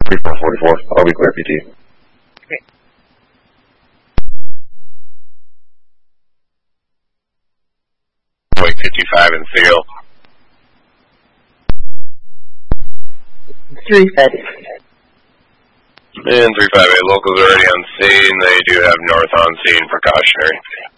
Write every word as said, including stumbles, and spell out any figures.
three four forty-four. I'll be clear, P T. Okay. Wait, fifty-five and Seal. Three fed. And three five eight locals are already on scene. They do have north on scene precautionary.